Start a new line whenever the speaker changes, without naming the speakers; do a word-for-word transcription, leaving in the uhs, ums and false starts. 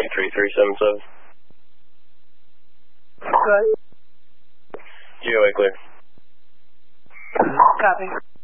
three three seven seven.
Good.
G O A clear.
Copy.